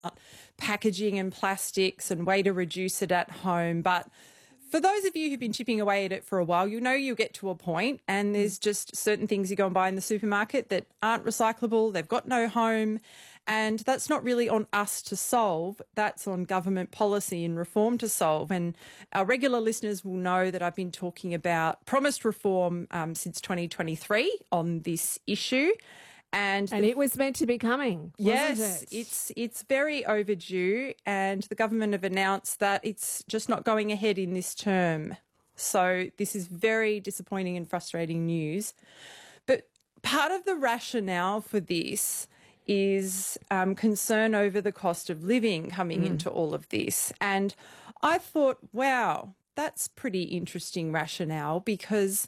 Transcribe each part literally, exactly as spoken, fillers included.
packaging and plastics and way to reduce it at home. But for those of you who've been chipping away at it for a while, you know you'll get to a point and there's just certain things you go and buy in the supermarket that aren't recyclable, they've got no home, and that's not really on us to solve. That's on government policy and reform to solve. And our regular listeners will know that I've been talking about promised reform um, since twenty twenty-three on this issue. And, and the, it was meant to be coming, wasn't yes, it? it's it's very overdue, and the government have announced that it's just not going ahead in this term. So this is very disappointing and frustrating news. But part of the rationale for this is um, concern over the cost of living coming mm. into all of this. And I thought, wow, that's pretty interesting rationale, because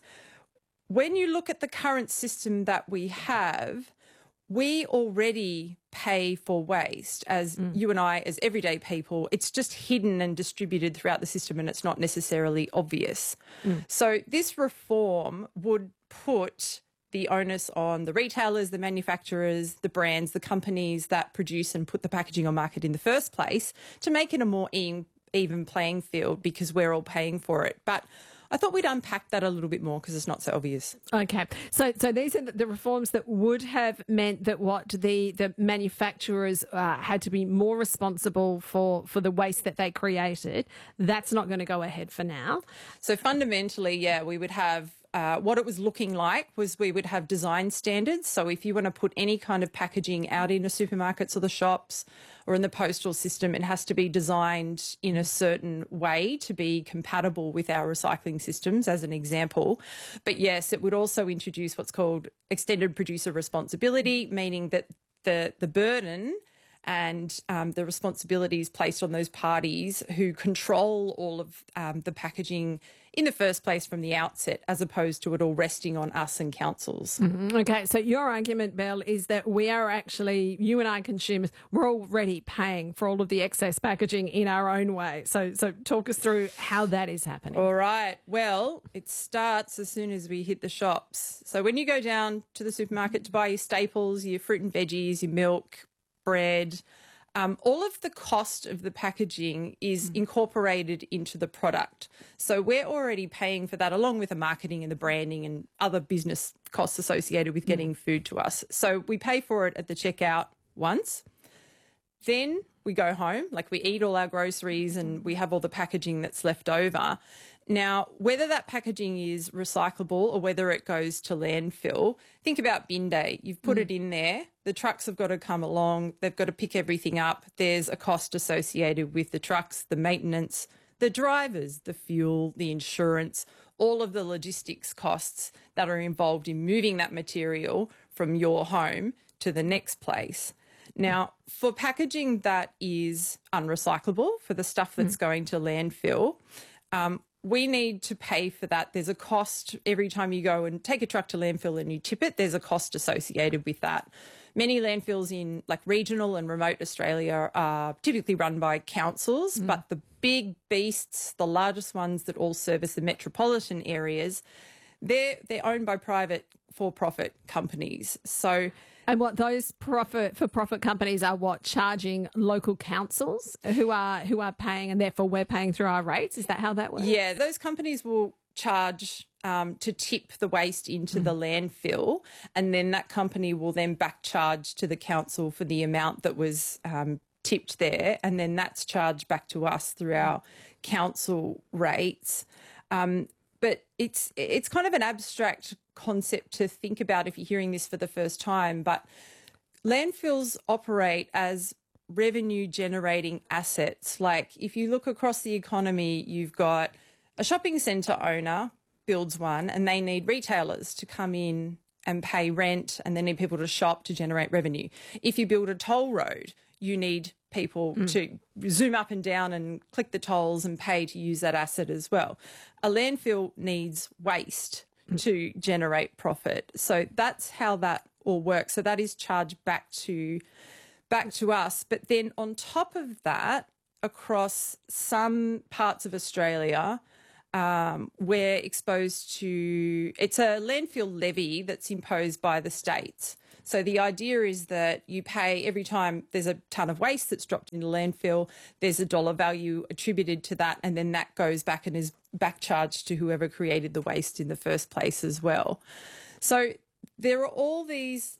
when you look at the current system that we have, we already pay for waste as mm. you and I, as everyday people. It's just hidden and distributed throughout the system and it's not necessarily obvious. Mm. So this reform would put the onus on the retailers, the manufacturers, the brands, the companies that produce and put the packaging on market in the first place to make it a more even playing field, because we're all paying for it. But I thought we'd unpack that a little bit more because it's not so obvious. Okay. So so these are the reforms that would have meant that what the, the manufacturers uh, had to be more responsible for, for the waste that they created. That's not going to go ahead for now. So fundamentally, yeah, we would have Uh, what it was looking like was we would have design standards. So if you want to put any kind of packaging out in the supermarkets or the shops or in the postal system, it has to be designed in a certain way to be compatible with our recycling systems, as an example. But yes, it would also introduce what's called extended producer responsibility, meaning that the, the burden and um, the responsibilities placed on those parties who control all of um, the packaging in the first place from the outset, as opposed to it all resting on us and councils. Mm-hmm. Okay, so your argument, Belle, is that we are actually, you and I consumers, we're already paying for all of the excess packaging in our own way. So, so talk us through how that is happening. All right. Well, it starts as soon as we hit the shops. So when you go down to the supermarket to buy your staples, your fruit and veggies, your milk, bread, um, all of the cost of the packaging is mm. incorporated into the product. So we're already paying for that, along with the marketing and the branding and other business costs associated with getting mm. food to us. So we pay for it at the checkout once. Then we go home, like we eat all our groceries and we have all the packaging that's left over. Now, whether that packaging is recyclable or whether it goes to landfill, think about bin day. You've put mm. it in there. The trucks have got to come along. They've got to pick everything up. There's a cost associated with the trucks, the maintenance, the drivers, the fuel, the insurance, all of the logistics costs that are involved in moving that material from your home to the next place. Now, for packaging that is unrecyclable, for the stuff that's mm. going to landfill, um, we need to pay for that. There's a cost every time you go and take a truck to landfill and you tip it. There's a cost associated with that. Many landfills in like regional and remote Australia are typically run by councils, mm. but the big beasts, the largest ones that all service the metropolitan areas, they're, they're owned by private for-profit companies. So... And what those profit for profit companies are what charging local councils who are who are paying, and therefore we're paying through our rates. Is that how that works? Yeah, those companies will charge um, to tip the waste into mm. the landfill, and then that company will then back charge to the council for the amount that was um, tipped there, and then that's charged back to us through our council rates. Um, but it's it's kind of an abstract concept to think about if you're hearing this for the first time, but landfills operate as revenue generating assets. Like if you look across the economy, you've got a shopping centre owner builds one and they need retailers to come in and pay rent, and they need people to shop to generate revenue. If you build a toll road, you need people mm. to zoom up and down and click the tolls and pay to use that asset as well. A landfill needs waste to generate profit. So that's how that all works. So that is charged back to back to us. But then on top of that, across some parts of Australia, um, we're exposed to, it's a landfill levy that's imposed by the states. So the idea is that you pay every time there's a ton of waste that's dropped into landfill, there's a dollar value attributed to that, and then that goes back and is back charged to whoever created the waste in the first place as well. So there are all these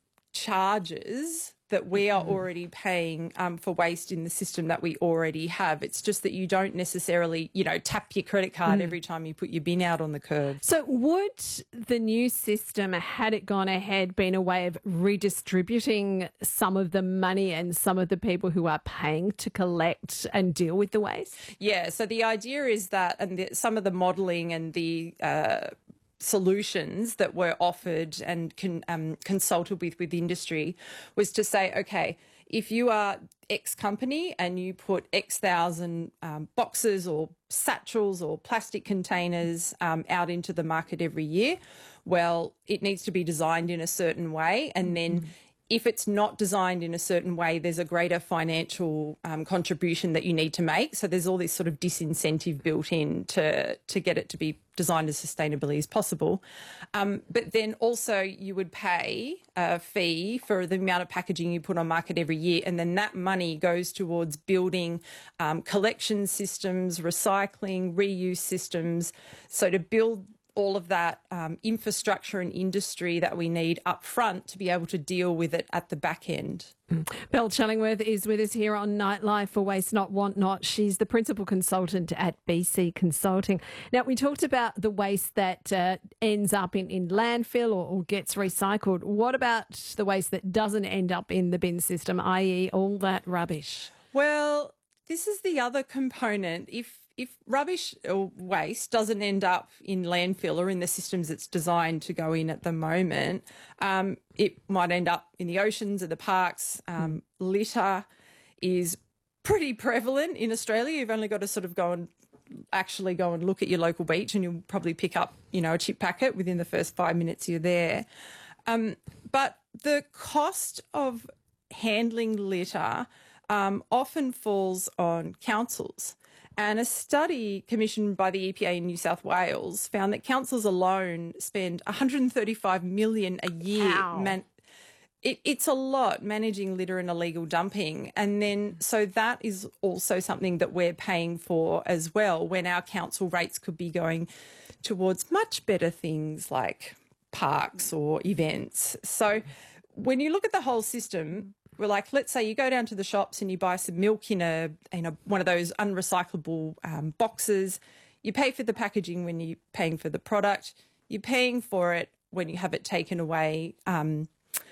charges that we are already paying um, for waste in the system that we already have. It's just that you don't necessarily, you know, tap your credit card mm. every time you put your bin out on the curb. So would the new system, had it gone ahead, been a way of redistributing some of the money and some of the people who are paying to collect and deal with the waste? Yeah, so the idea is that, and the, some of the modelling and the uh, solutions that were offered and con, um, consulted with with industry was to say, okay, if you are X company and you put X thousand um, boxes or satchels or plastic containers um, out into the market every year, well, it needs to be designed in a certain way, and then mm-hmm. if it's not designed in a certain way, there's a greater financial um, contribution that you need to make. So there's all this sort of disincentive built in to, to get it to be designed as sustainably as possible. Um, but then also you would pay a fee for the amount of packaging you put on market every year, and then that money goes towards building um, collection systems, recycling, reuse systems. So to build all of that um, infrastructure and industry that we need up front to be able to deal with it at the back end. Belle Chellingworth is with us here on Nightlife for Waste Not Want Not. She's the principal consultant at B C Consulting. Now, we talked about the waste that uh, ends up in, in landfill or, or gets recycled. What about the waste that doesn't end up in the bin system, that is all that rubbish? Well, this is the other component. If If rubbish or waste doesn't end up in landfill or in the systems it's designed to go in at the moment, um, it might end up in the oceans or the parks. Um, litter is pretty prevalent in Australia. You've only got to sort of go and actually go and look at your local beach and you'll probably pick up, you know, a chip packet within the first five minutes you're there. Um, but the cost of handling litter um, often falls on councils. And a study commissioned by the E P A in New South Wales found that councils alone spend one hundred thirty-five million dollars a year. Man- it, it's a lot managing litter and illegal dumping. And then so that is also something that we're paying for as well, when our council rates could be going towards much better things like parks or events. So when you look at the whole system, we're like, let's say you go down to the shops and you buy some milk in a, in a one of those unrecyclable um, boxes. You pay for the packaging when you're paying for the product. You're paying for it when you have it taken away um,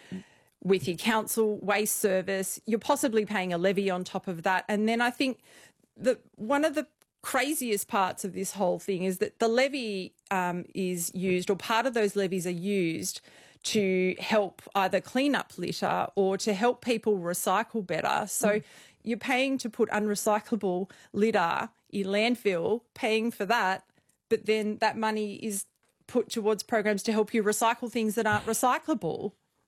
with your council waste service. You're possibly paying a levy on top of that. And then I think that one of the craziest parts of this whole thing is that the levy um, is used, or part of those levies are used to help either clean up litter or to help people recycle better. So mm. you're paying to put unrecyclable litter in landfill, paying for that, but then that money is put towards programs to help you recycle things that aren't recyclable.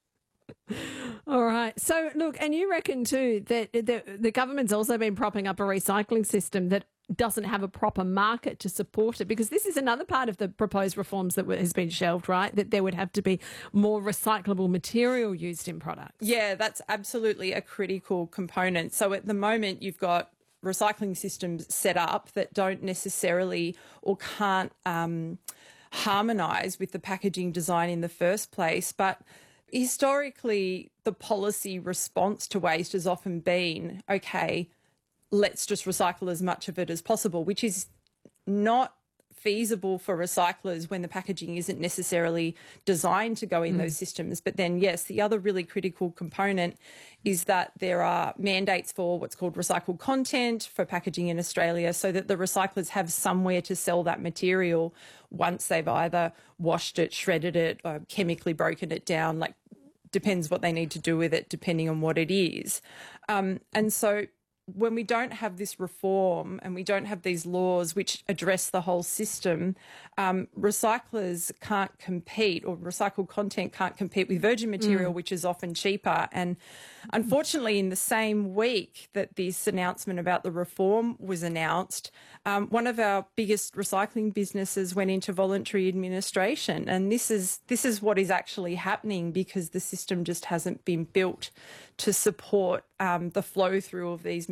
All right. So, look, and you reckon too that the, the government's also been propping up a recycling system that doesn't have a proper market to support it, because this is another part of the proposed reforms that has been shelved, right? That there would have to be more recyclable material used in products. Yeah, that's absolutely a critical component. So at the moment, you've got recycling systems set up that don't necessarily or can't um, harmonise with the packaging design in the first place. But historically, the policy response to waste has often been, okay, let's just recycle as much of it as possible, which is not feasible for recyclers when the packaging isn't necessarily designed to go in mm. those systems. But then, yes, the other really critical component is that there are mandates for what's called recycled content for packaging in Australia, so that the recyclers have somewhere to sell that material once they've either washed it, shredded it, or chemically broken it down, like depends what they need to do with it depending on what it is. Um, and so when we don't have this reform and we don't have these laws which address the whole system, um, recyclers can't compete, or recycled content can't compete with virgin material, mm. which is often cheaper. And unfortunately, in the same week that this announcement about the reform was announced, um, one of our biggest recycling businesses went into voluntary administration. And this is this is what is actually happening, because the system just hasn't been built to support um, the flow through of these